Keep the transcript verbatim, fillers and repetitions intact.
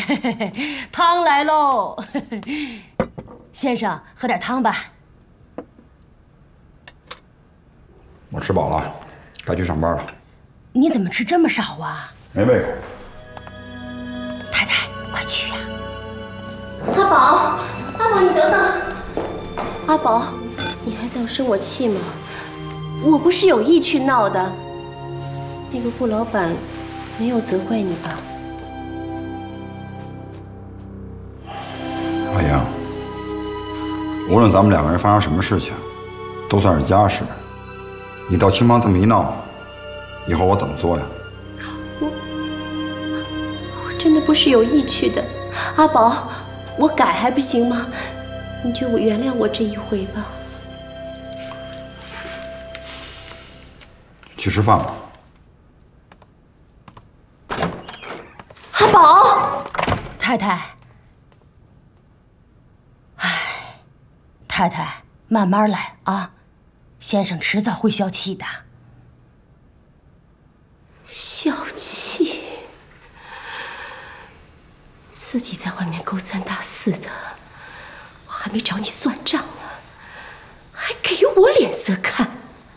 汤来喽！先生，喝点汤吧。 我吃饱了，该去上班了。 你怎么吃这么少啊？ 没胃口。 太太，快去呀！ 阿宝，阿宝，你等等。阿宝，你还想生我气吗？我不是有意去闹的。那个顾老板没有责怪你吧？ 阿英，无论咱们两个人发生什么事情，都算是家事。你到青帮这么一闹，以后我怎么做呀？ 我我真的不是有意去的，阿宝，我改还不行吗？你就原谅我这一回吧。 去吃饭吧。 阿宝， 太太，唉，太太，慢慢来啊，先生迟早会消气的。 消气？自己在外面勾三搭四的，我还没找你算账呢，还给我脸色看。